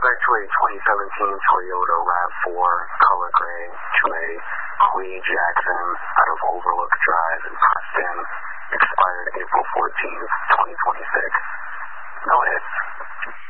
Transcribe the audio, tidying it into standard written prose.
actually a 2017 Toyota RAV4 color gray to a Lee Jackson out of Overlook Drive in Preston, expired April 14th, 2026. No hits.